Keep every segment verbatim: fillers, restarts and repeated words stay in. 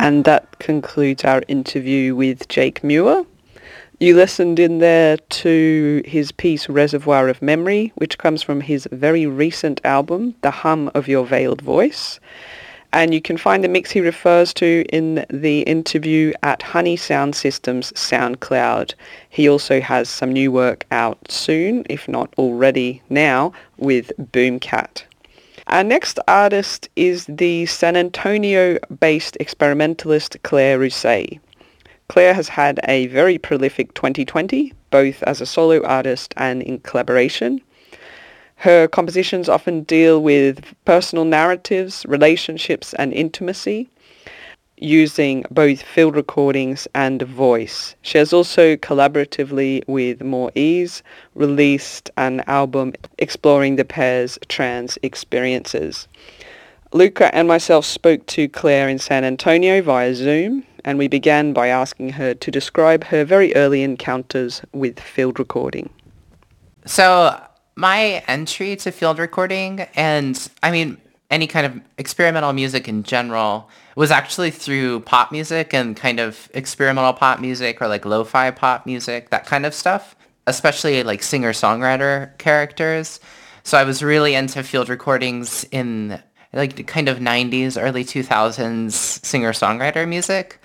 And that concludes our interview with Jake Muir. You listened in there to his piece Reservoir of Memory, which comes from his very recent album, The Hum of Your Veiled Voice. And you can find the mix he refers to in the interview at Honey Sound Systems SoundCloud. He also has some new work out soon, if not already now, with Boomcat. Our next artist is the San Antonio-based experimentalist Claire Rousset. Claire has had a very prolific twenty twenty, both as a solo artist and in collaboration. Her compositions often deal with personal narratives, relationships, and intimacy, using both field recordings and voice. She has also collaboratively with More Ease released an album exploring the pair's trans experiences. Luca and myself spoke to Claire in San Antonio via Zoom, and we began by asking her to describe her very early encounters with field recording. So my entry to field recording, and I mean any kind of experimental music in general, was actually through pop music and kind of experimental pop music or like lo-fi pop music, that kind of stuff, especially like singer-songwriter characters. So I was really into field recordings in like the kind of nineties, early two thousands singer-songwriter music.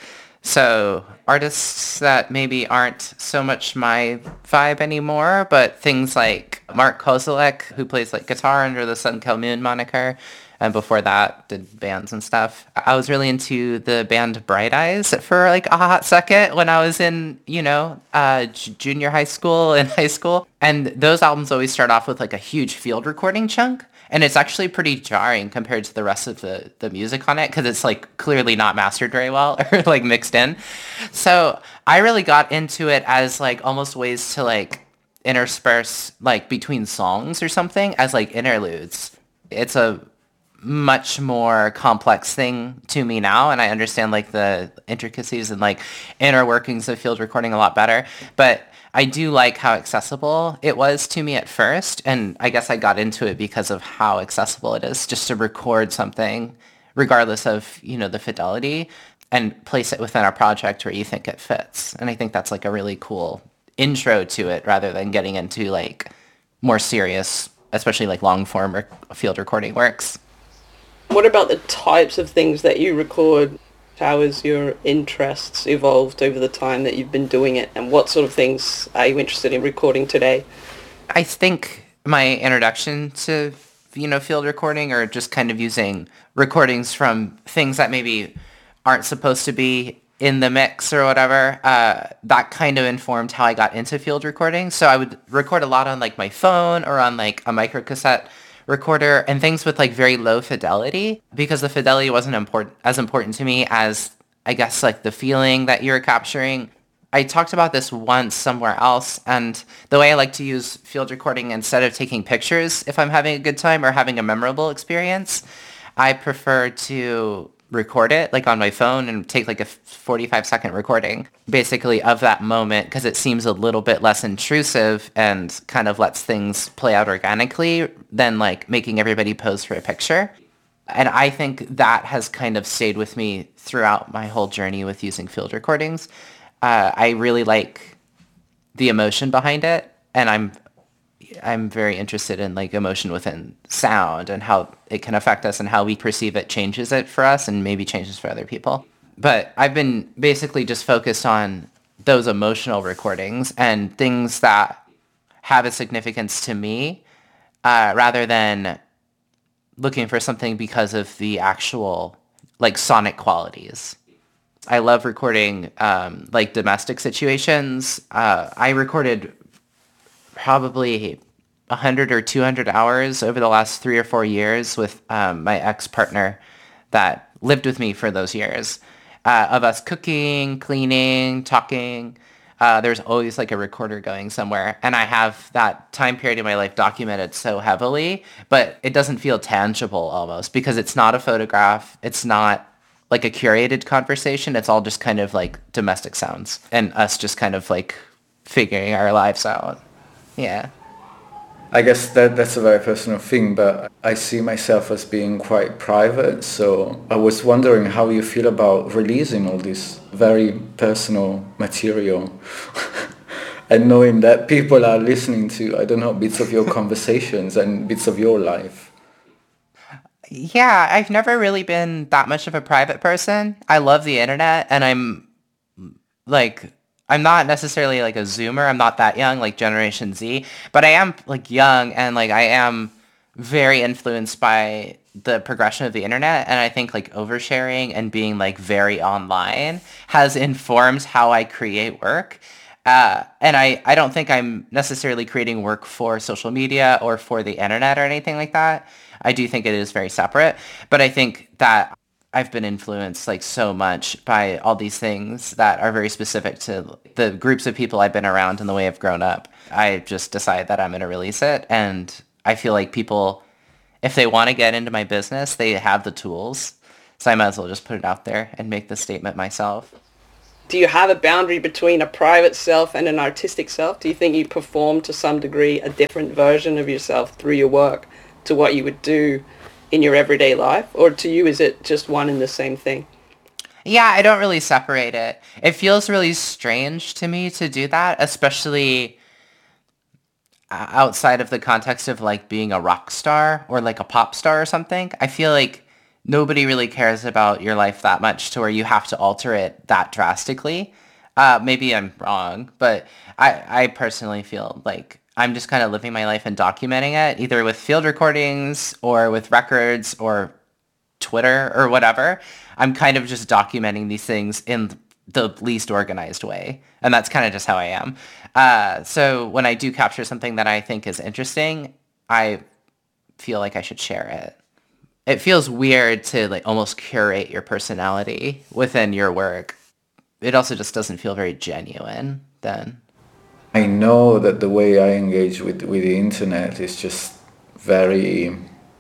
So artists that maybe aren't so much my vibe anymore, but things like Mark Kozelek, who plays like guitar under the Sun Kil Moon moniker, and before that did bands and stuff. I was really into the band Bright Eyes for like a hot second when I was in, you know, uh, j- junior high school and high school. And those albums always start off with like a huge field recording chunk. And it's actually pretty jarring compared to the rest of the, the music on it because it's like clearly not mastered very well or like mixed in. So I really got into it as like almost ways to like intersperse like between songs or something as like interludes. It's a much more complex thing to me now, and I understand like the intricacies and like inner workings of field recording a lot better. But I do like how accessible it was to me at first, and I guess I got into it because of how accessible it is just to record something regardless of, you know, the fidelity and place it within a project where you think it fits. And I think that's like a really cool intro to it rather than getting into like more serious, especially like long form or field recording works. What about the types of things that you record? How has your interests evolved over the time that you've been doing it, and what sort of things are you interested in recording today? I think my introduction to, you know, field recording, or just kind of using recordings from things that maybe aren't supposed to be in the mix or whatever, uh, that kind of informed how I got into field recording. So I would record a lot on like my phone or on like a microcassette recorder and things with like very low fidelity, because the fidelity wasn't important as important to me as I guess like the feeling that you're capturing. I talked about this once somewhere else, and the way I like to use field recording instead of taking pictures if I'm having a good time or having a memorable experience, I prefer to record it like on my phone and take like a forty-five second recording basically of that moment, because it seems a little bit less intrusive and kind of lets things play out organically than like making everybody pose for a picture. And I think that has kind of stayed with me throughout my whole journey with using field recordings. Uh, I really like the emotion behind it, and I'm I'm very interested in like emotion within sound and how it can affect us and how we perceive it changes it for us and maybe changes for other people. But I've been basically just focused on those emotional recordings and things that have a significance to me, uh, rather than looking for something because of the actual like sonic qualities. I love recording um, like domestic situations. Uh, I recorded probably one hundred or two hundred hours over the last three or four years with um, my ex-partner that lived with me for those years, uh, of us cooking, cleaning, talking. Uh, there's always like a recorder going somewhere. And I have that time period in my life documented so heavily, but it doesn't feel tangible almost because it's not a photograph. It's not like a curated conversation. It's all just kind of like domestic sounds and us just kind of like figuring our lives out. Yeah. I guess that that's a very personal thing, but I see myself as being quite private. So I was wondering how you feel about releasing all this very personal material and knowing that people are listening to, I don't know, bits of your conversations and bits of your life. Yeah, I've never really been that much of a private person. I love the internet, and I'm like, I'm not necessarily like a Zoomer. I'm not that young, like Generation Z, but I am like young, and like I am very influenced by the progression of the internet. And I think like oversharing and being like very online has informed how I create work. Uh, and I, I don't think I'm necessarily creating work for social media or for the internet or anything like that. I do think it is very separate, but I think that I've been influenced like so much by all these things that are very specific to the groups of people I've been around and the way I've grown up. I just decided that I'm going to release it, and I feel like people, if they want to get into my business, they have the tools. So I might as well just put it out there and make the statement myself. Do you have a boundary between a private self and an artistic self? Do you think you perform to some degree a different version of yourself through your work to what you would do in your everyday life? Or to you, is it just one and the same thing? Yeah, I don't really separate it. It feels really strange to me to do that, especially outside of the context of like being a rock star or like a pop star or something. I feel like nobody really cares about your life that much to where you have to alter it that drastically. Uh, maybe I'm wrong, but I, I personally feel like I'm just kind of living my life and documenting it, either with field recordings or with records or Twitter or whatever. I'm kind of just documenting these things in the least organized way. And that's kind of just how I am. Uh, so when I do capture something that I think is interesting, I feel like I should share it. It feels weird to like almost curate your personality within your work. It also just doesn't feel very genuine then. I know that the way I engage with, with the internet is just very...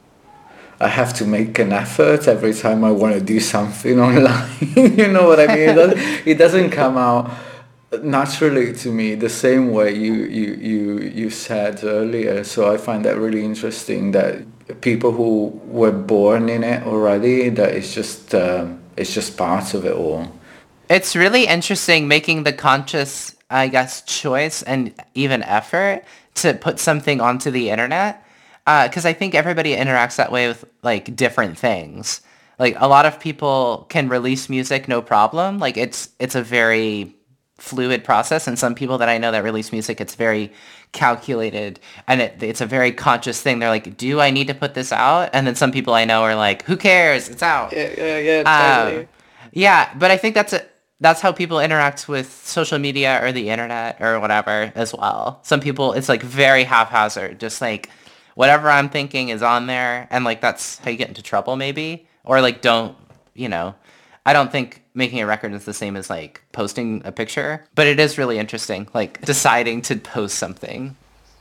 I have to make an effort every time I want to do something online. You know what I mean? It doesn't, it doesn't come out naturally to me the same way you, you, you, you said earlier. So I find that really interesting that people who were born in it already, that it's just, um, it's just part of it all. It's really interesting making the conscious, I guess, choice and even effort to put something onto the internet. Because uh, I think everybody interacts that way with like different things. Like a lot of people can release music no problem. Like it's it's a very fluid process, and some people that I know that release music, it's very calculated and it, it's a very conscious thing. They're like, do I need to put this out? And then some people I know are like, who cares? It's out. Yeah, yeah, yeah, totally. Um, yeah, but I think that's a that's how people interact with social media or the internet or whatever as well. Some people, it's like very haphazard, just like whatever I'm thinking is on there, and like that's how you get into trouble maybe. Or like don't, you know, I don't think making a record is the same as like posting a picture, but it is really interesting, like deciding to post something.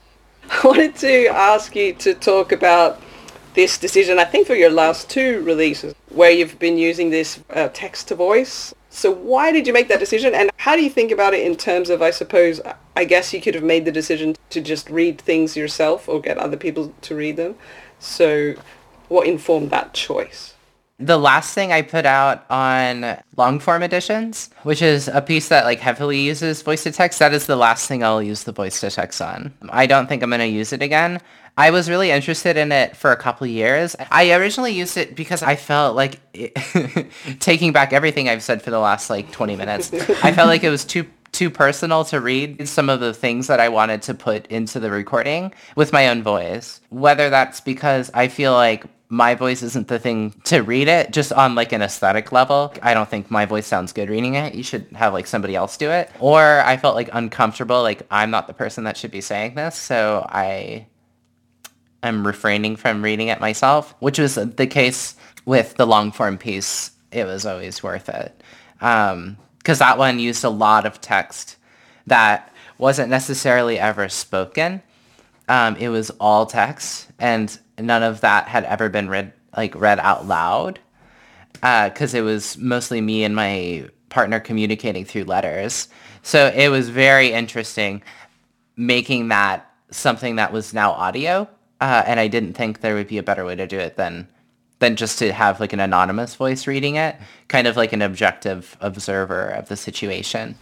I wanted to ask you to talk about this decision, I think for your last two releases, where you've been using this uh, text to voice. So why did you make that decision, and how do you think about it in terms of, I suppose, I guess you could have made the decision to just read things yourself or get other people to read them. So what informed that choice? The last thing I put out on long form editions, which is a piece that like heavily uses voice to text, that is the last thing I'll use the voice to text on. I don't think I'm going to use it again. I was really interested in it for a couple of years. I originally used it because I felt like, it taking back everything I've said for the last like twenty minutes, I felt like it was too too personal to read some of the things that I wanted to put into the recording with my own voice. Whether that's because I feel like my voice isn't the thing to read it, just on like an aesthetic level. I don't think my voice sounds good reading it. You should have like somebody else do it. Or I felt like uncomfortable, like I'm not the person that should be saying this, so I am refraining from reading it myself, which was the case with the long form piece. It was always worth it. Um, because that one used a lot of text that wasn't necessarily ever spoken. Um, it was all text, and none of that had ever been read like read out loud, because uh, it was mostly me and my partner communicating through letters. So it was very interesting making that something that was now audio, uh, and I didn't think there would be a better way to do it than than just to have like an anonymous voice reading it, kind of like an objective observer of the situation.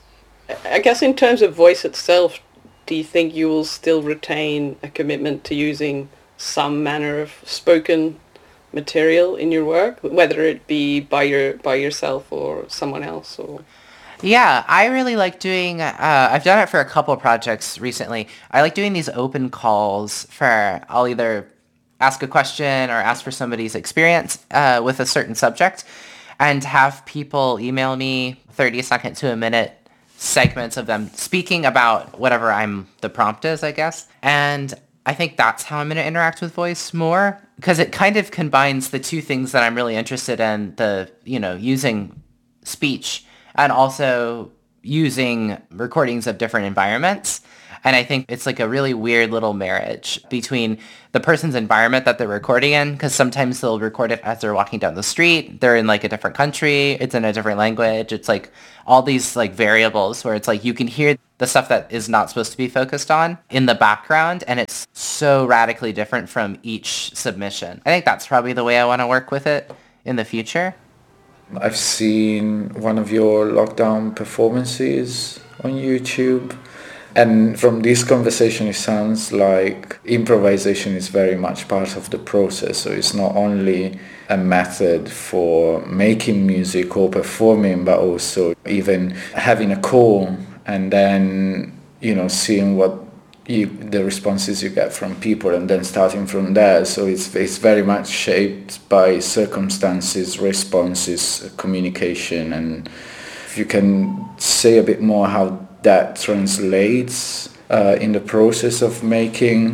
I guess in terms of voice itself, do you think you will still retain a commitment to using some manner of spoken material in your work, whether it be by your by yourself or someone else? Or yeah, I really like doing, uh, I've done it for a couple projects recently. I like doing these open calls for, I'll either ask a question or ask for somebody's experience uh, with a certain subject, and have people email me thirty second to a minute segments of them speaking about whatever I'm the prompt is, I guess. And I think that's how I'm going to interact with voice more, because it kind of combines the two things that I'm really interested in, the, you know, using speech and also using recordings of different environments. And I think it's like a really weird little marriage between the person's environment that they're recording in, because sometimes they'll record it as they're walking down the street. They're in like a different country. It's in a different language. It's like all these like variables where it's like you can hear the stuff that is not supposed to be focused on in the background. And it's so radically different from each submission. I think that's probably the way I want to work with it in the future. I've seen one of your lockdown performances on YouTube. And from this conversation, it sounds like improvisation is very much part of the process. So it's not only a method for making music or performing, but also even having a call and then, you know, seeing what you, the responses you get from people and then starting from there. So it's, it's very much shaped by circumstances, responses, communication. And if you can say a bit more how that translates uh, in the process of making.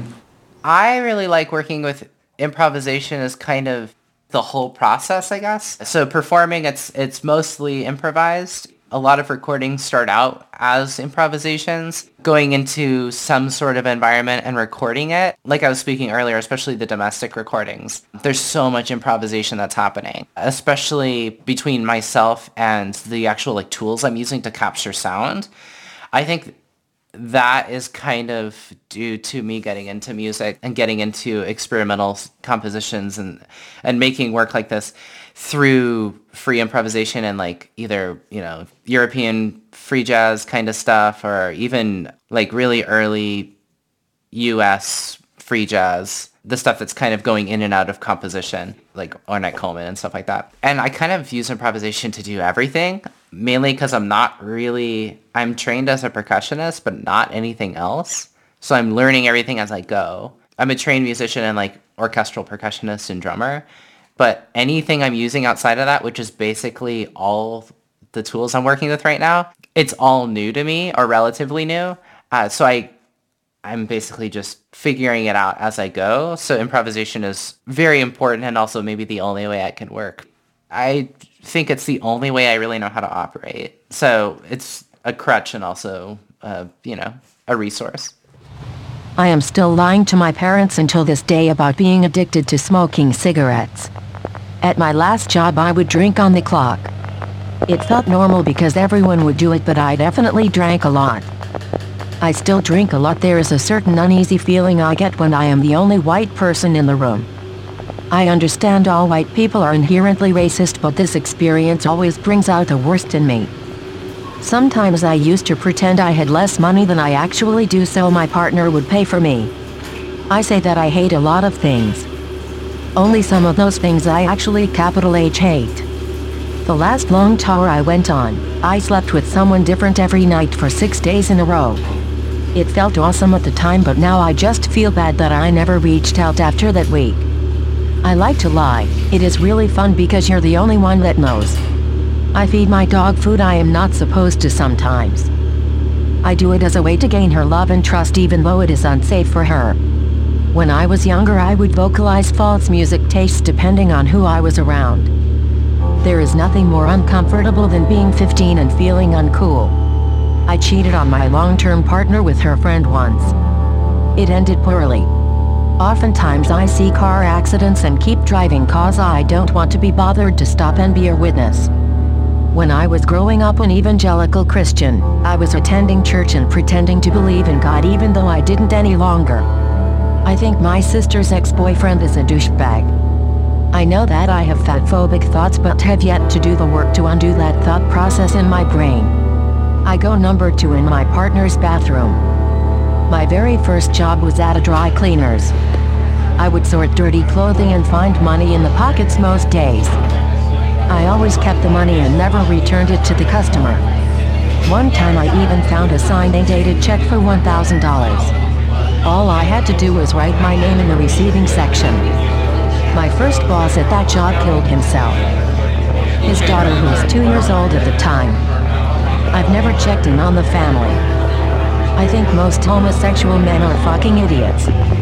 I really like working with improvisation as kind of the whole process, I guess. So performing, it's it's mostly improvised. A lot of recordings start out as improvisations, going into some sort of environment and recording it. Like I was speaking earlier, especially the domestic recordings. There's so much improvisation that's happening, especially between myself and the actual like tools I'm using to capture sound. I think that is kind of due to me getting into music and getting into experimental compositions and, and making work like this through free improvisation and like either, you know, European free jazz kind of stuff or even like really early U S free jazz, the stuff that's kind of going in and out of composition, like Ornette Coleman and stuff like that. And I kind of use improvisation to do everything, mainly because I'm not really, I'm trained as a percussionist, but not anything else. So I'm learning everything as I go. I'm a trained musician and like orchestral percussionist and drummer, but anything I'm using outside of that, which is basically all the tools I'm working with right now, it's all new to me or relatively new. Uh, so I I'm basically just figuring it out as I go. So improvisation is very important and also maybe the only way I can work. I think it's the only way I really know how to operate. So it's a crutch and also, uh, you know, a resource. I am still lying to my parents until this day about being addicted to smoking cigarettes. At my last job, I would drink on the clock. It felt normal because everyone would do it, but I definitely drank a lot. I still drink a lot. There is a certain uneasy feeling I get when I am the only white person in the room. I understand all white people are inherently racist, but this experience always brings out the worst in me. Sometimes I used to pretend I had less money than I actually do so my partner would pay for me. I say that I hate a lot of things. Only some of those things I actually capital H hate. The last long tour I went on, I slept with someone different every night for six days in a row. It felt awesome at the time, but now I just feel bad that I never reached out after that week. I like to lie. It is really fun because you're the only one that knows. I feed my dog food I am not supposed to sometimes. I do it as a way to gain her love and trust, even though it is unsafe for her. When I was younger, I would vocalize false music tastes depending on who I was around. There is nothing more uncomfortable than being fifteen and feeling uncool. I cheated on my long-term partner with her friend once. It ended poorly. Oftentimes I see car accidents and keep driving cause I don't want to be bothered to stop and be a witness. When I was growing up an evangelical Christian, I was attending church and pretending to believe in God even though I didn't any longer. I think my sister's ex-boyfriend is a douchebag. I know that I have fatphobic thoughts but have yet to do the work to undo that thought process in my brain. I go number two in my partner's bathroom. My very first job was at a dry cleaner's. I would sort dirty clothing and find money in the pockets most days. I always kept the money and never returned it to the customer. One time I even found a signed and dated check for one thousand dollars. All I had to do was write my name in the receiving section. My first boss at that job killed himself. His daughter, who was two years old at the time. I've never checked in on the family. I think most homosexual men are fucking idiots.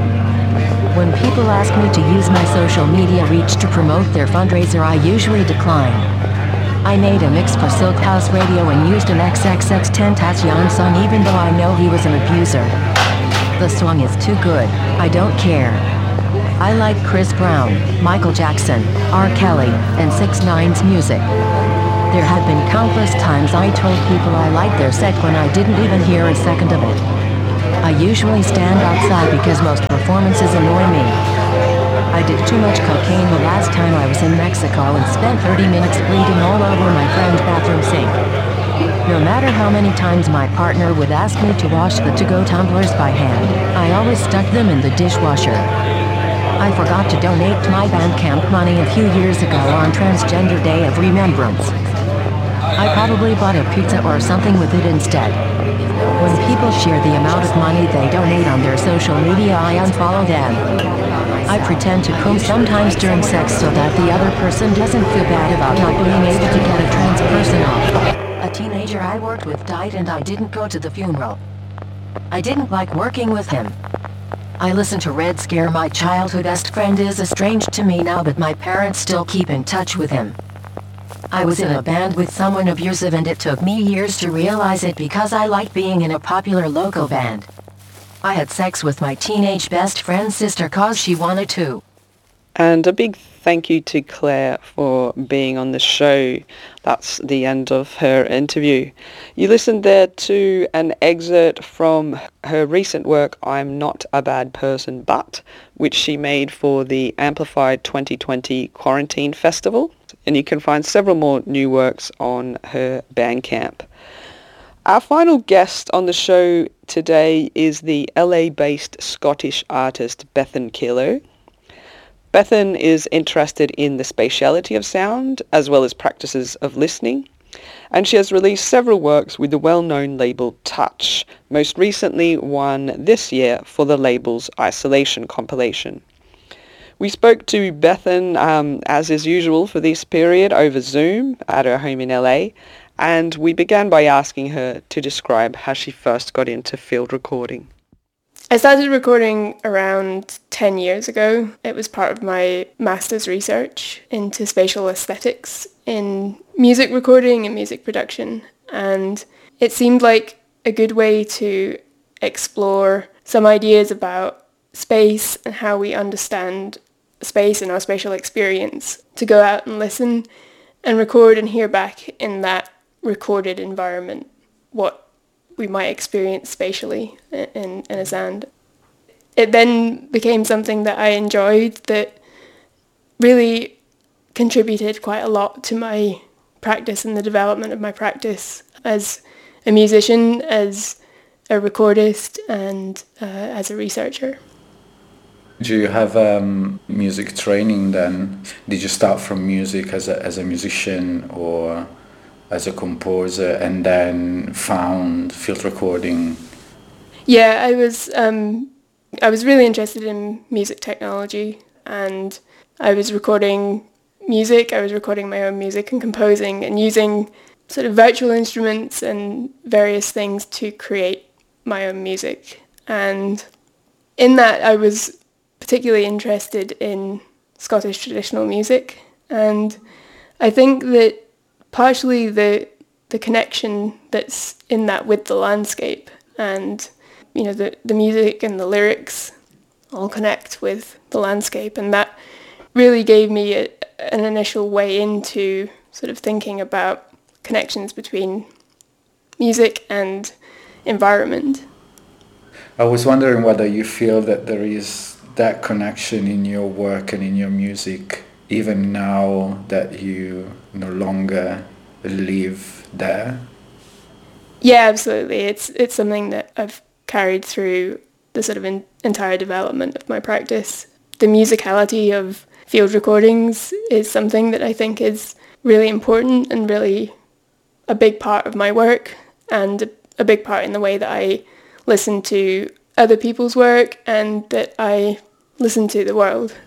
When people ask me to use my social media reach to promote their fundraiser, I usually decline. I made a mix for Silk House Radio and used an triple X Tentacion song even though I know he was an abuser. The song is too good, I don't care. I like Chris Brown, Michael Jackson, R. Kelly, and six nine's music. There have been countless times I told people I liked their set when I didn't even hear a second of it. I usually stand outside because most performances annoy me. I did too much cocaine the last time I was in Mexico and spent thirty minutes bleeding all over my friend's bathroom sink. No matter how many times my partner would ask me to wash the to-go tumblers by hand, I always stuck them in the dishwasher. I forgot to donate my Bandcamp money a few years ago on Transgender Day of Remembrance. I probably bought a pizza or something with it instead. When people share the amount of money they donate on their social media, I unfollow them. I pretend to come sometimes during sex so that the other person doesn't feel bad about not being able to get a trans person off. A teenager I worked with died and I didn't go to the funeral. I didn't like working with him. I listened to Red Scare. My childhood best friend is estranged to me now, but my parents still keep in touch with him. I was in a band with someone abusive and it took me years to realize it because I liked being in a popular local band. I had sex with my teenage best friend's sister cause she wanted to. And a big thank you to Claire for being on the show. That's the end of her interview. You listened there to an excerpt from her recent work, I'm Not a Bad Person But, which she made for the Amplified twenty twenty Quarantine Festival. And you can find several more new works on her Bandcamp. Our final guest on the show today is the L A-based Scottish artist Bethan Kilo. Bethan is interested in the spatiality of sound as well as practices of listening, and she has released several works with the well-known label Touch, most recently one this year for the label's Isolation compilation. We spoke to Bethan, um, as is usual for this period, over Zoom at her home in L A, and we began by asking her to describe how she first got into field recording. I started recording around ten years ago. It was part of my master's research into spatial aesthetics in music recording and music production, and it seemed like a good way to explore some ideas about space and how we understand space and our spatial experience, to go out and listen and record and hear back in that recorded environment what we might experience spatially in, in a sound. It then became something that I enjoyed, that really contributed quite a lot to my practice and the development of my practice as a musician, as a recordist, and uh, as a researcher. Do you have um, music training then? Did you start from music as a, as a musician or as a composer and then found field recording? Yeah, I was um, I was really interested in music technology, and I was recording music, I was recording my own music and composing and using sort of virtual instruments and various things to create my own music. And in that I was particularly interested in Scottish traditional music, and I think that partially the the connection that's in that with the landscape, and you know the, the music and the lyrics all connect with the landscape, and that really gave me a, an initial way into sort of thinking about connections between music and environment. I was wondering whether you feel that there is that connection in your work and in your music, even now that you no longer live there. Yeah, absolutely. It's it's something that I've carried through the sort of in, entire development of my practice. The musicality of field recordings is something that I think is really important and really a big part of my work, and a big part in the way that I listen to other people's work and that I listen to the world.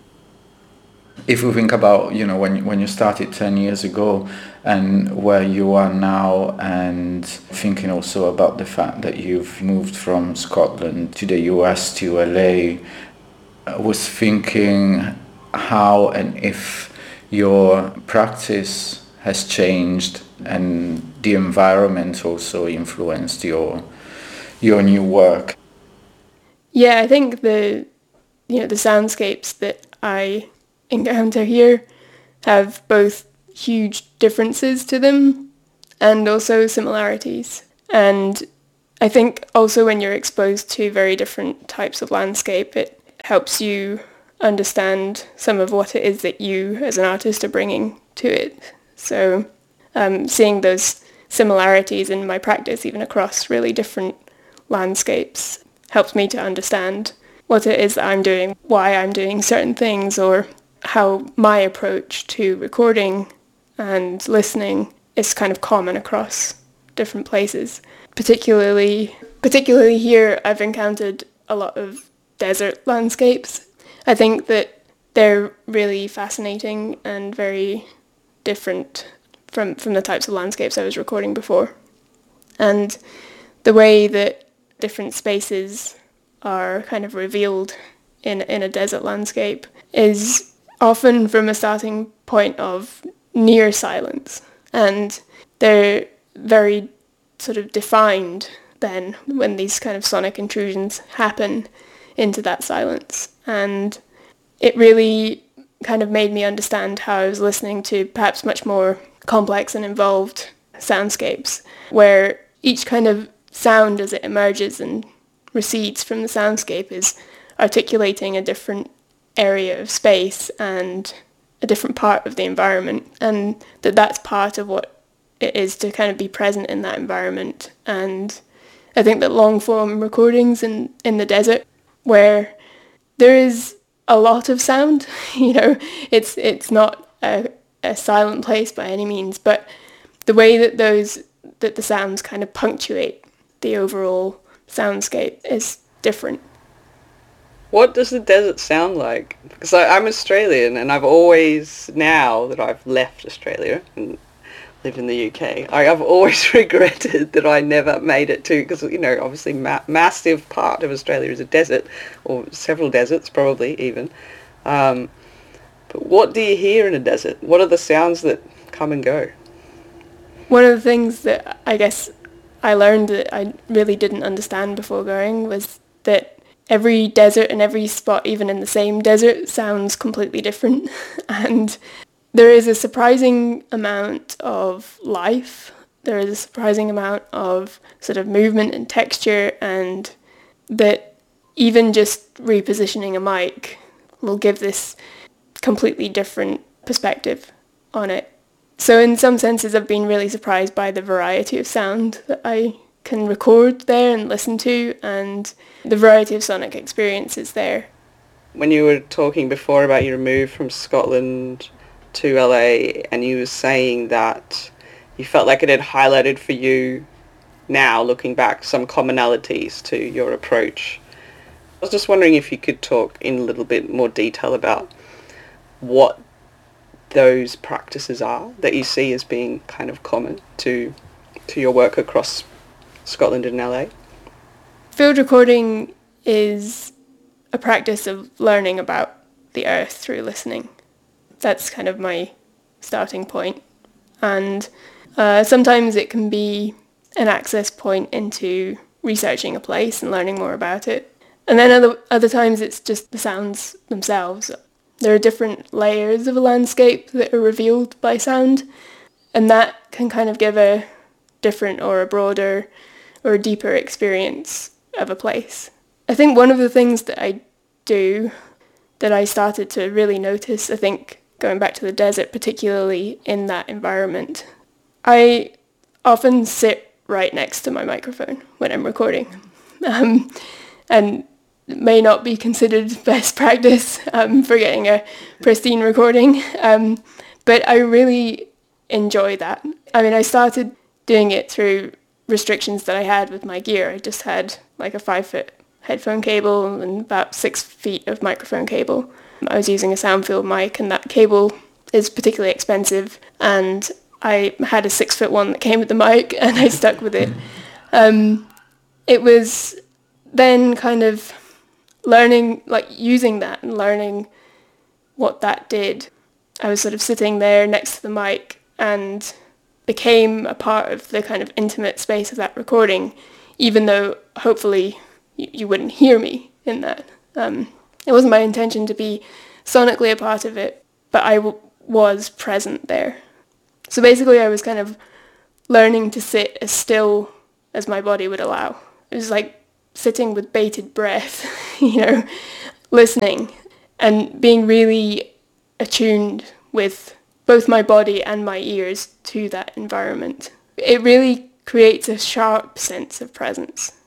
If we think about, you know, when when you started ten years ago and where you are now, and thinking also about the fact that you've moved from Scotland to the U S, to L A, I was thinking how and if your practice has changed and the environment also influenced your your new work. Yeah, I think the you know the soundscapes that I encounter here have both huge differences to them and also similarities. And I think also when you're exposed to very different types of landscape, it helps you understand some of what it is that you as an artist are bringing to it. So um, seeing those similarities in my practice, even across really different landscapes, helps me to understand what it is that I'm doing, why I'm doing certain things, or how my approach to recording and listening is kind of common across different places. Particularly, particularly here, I've encountered a lot of desert landscapes. I think that they're really fascinating and very different from, from the types of landscapes I was recording before. And the way that different spaces are kind of revealed in in a desert landscape is often from a starting point of near silence, and they're very sort of defined then when these kind of sonic intrusions happen into that silence. And it really kind of made me understand how I was listening to perhaps much more complex and involved soundscapes, where each kind of sound as it emerges and recedes from the soundscape is articulating a different area of space and a different part of the environment, and that that's part of what it is to kind of be present in that environment. And I think that long form recordings in, in the desert, where there is a lot of sound, you know, it's it's not a, a silent place by any means, but the way that those that the sounds kind of punctuate the overall soundscape is different. What does the desert sound like? Because I, I'm Australian, and I've always, now that I've left Australia and lived in the U K, I, I've always regretted that I never made it to, because, you know, obviously ma- massive part of Australia is a desert, or several deserts probably even. Um, but what do you hear in a desert? What are the sounds that come and go? One of the things that I guess I learned that I really didn't understand before going was that every desert and every spot, even in the same desert, sounds completely different. And there is a surprising amount of life. There is a surprising amount of sort of movement and texture, and that even just repositioning a mic will give this completely different perspective on it. So in some senses, I've been really surprised by the variety of sound that I can record there and listen to, and the variety of sonic experiences there. When you were talking before about your move from Scotland to L A, and you were saying that you felt like it had highlighted for you, now looking back, some commonalities to your approach. I was just wondering if you could talk in a little bit more detail about what those practices are that you see as being kind of common to to your work across Scotland and L A. Field recording is a practice of learning about the earth through listening. That's kind of my starting point. And uh, sometimes it can be an access point into researching a place and learning more about it. And then other, other times it's just the sounds themselves. There are different layers of a landscape that are revealed by sound. And that can kind of give a different or a broader or a deeper experience of a place. I think one of the things that I do that I started to really notice, I think going back to the desert, particularly in that environment, I often sit right next to my microphone when I'm recording. Um, and it may not be considered best practice um, for getting a pristine recording, um, but I really enjoy that. I mean, I started doing it through restrictions that I had with my gear. I just had like a five foot headphone cable and about six feet of microphone cable. I was using a Soundfield mic, and that cable is particularly expensive, and I had a six foot one that came with the mic, and I stuck with it. Um, it was then kind of learning, like using that and learning what that did. I was sort of sitting there next to the mic and became a part of the kind of intimate space of that recording, even though hopefully you, you wouldn't hear me in that. Um, it wasn't my intention to be sonically a part of it, but I w- was present there. So basically I was kind of learning to sit as still as my body would allow. It was like sitting with bated breath, you know, listening and being really attuned with both my body and my ears to that environment. It really creates a sharp sense of presence.